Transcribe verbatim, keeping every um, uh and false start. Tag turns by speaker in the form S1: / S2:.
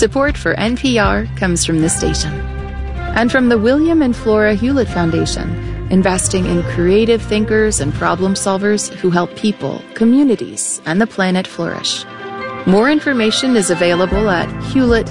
S1: Support for N P R comes from this station. And from the William and Flora Hewlett Foundation, investing in creative thinkers and problem solvers who help people, communities, and the planet flourish. More information is available at Hewlett